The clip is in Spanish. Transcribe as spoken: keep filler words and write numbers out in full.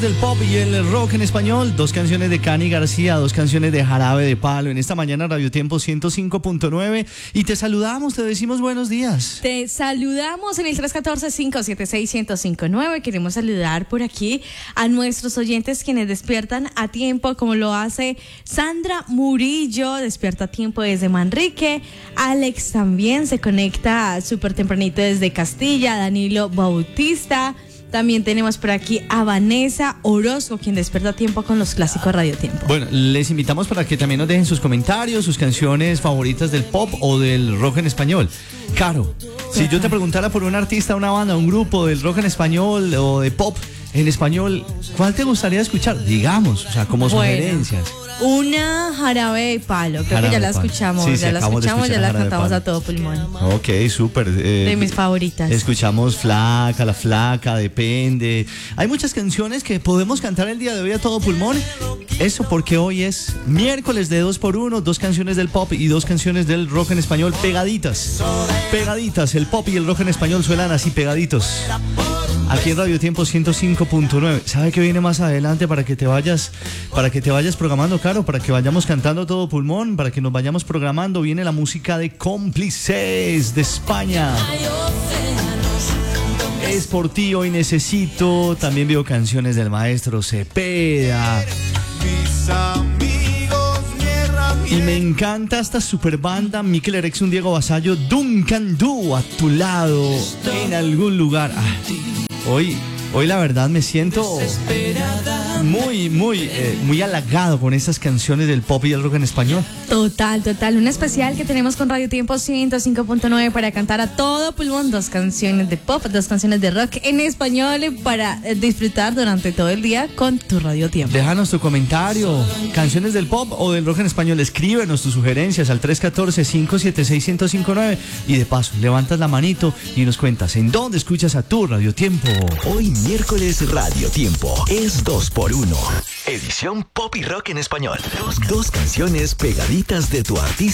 Del pop y el rock en español, dos canciones de Cani García, dos canciones de Jarabe de Palo. En esta mañana Radio Tiempo ciento cinco punto nueve y te saludamos, te decimos buenos días. Te saludamos en el tres uno cuatro, cinco siete seis, uno cero cinco nueve. Queremos saludar por aquí a nuestros oyentes quienes despiertan a tiempo, como lo hace Sandra Murillo, despierta a tiempo desde Manrique. Alex también se conecta súper tempranito desde Castilla. Danilo Bautista. También tenemos por aquí a Vanessa Orozco, quien despierta a tiempo con los clásicos Radio Tiempo. Bueno, les invitamos para que también nos dejen sus comentarios, sus canciones favoritas del pop o del rock en español. Caro, si yo te preguntara por un artista, una banda, un grupo del rock en español o de pop en español, ¿cuál te gustaría escuchar? Digamos, o sea, como sugerencias. Bueno, una Jarabe de Palo, creo Jarabe que ya la escuchamos, sí, sí, ya la escuchamos, ya la cantamos a todo pulmón. Ok, súper. Eh, de mis favoritas. Escuchamos Flaca, La Flaca, Depende. Hay muchas canciones que podemos cantar el día de hoy a todo pulmón. Eso porque hoy es miércoles de dos por uno, dos canciones del pop y dos canciones del rock en español pegaditas. Pegaditas, el pop y el rock en español suenan así pegaditos. Aquí en Radio Tiempo ciento cinco punto nueve. ¿Sabe qué viene más adelante para que te vayas, para que te vayas programando, Caro? Para que vayamos cantando todo pulmón, para que nos vayamos programando. Viene la música de Cómplices de España. Es por ti, hoy necesito. También veo canciones del maestro Cepeda. Y me encanta esta super banda, Mikel Eriksen, Diego Vasallo, Duncan Du, a tu lado, en algún lugar. Ah, hoy, hoy la verdad me siento muy, muy, eh, muy halagado con estas canciones del pop y el rock en español. Total, total. Un especial que tenemos con Radio Tiempo ciento cinco punto nueve para cantar a todo pulmón. Dos canciones de pop, dos canciones de rock en español para disfrutar durante todo el día con tu Radio Tiempo. Déjanos tu comentario. Canciones del pop o del rock en español. Escríbenos tus sugerencias al tres uno cuatro, cinco siete seis, uno cero cinco nueve. Y de paso, levantas la manito y nos cuentas en dónde escuchas a tu Radio Tiempo. Hoy miércoles Radio Tiempo es dos por uno. Edición pop y rock en español. Dos, dos canciones pegaditas de tu artista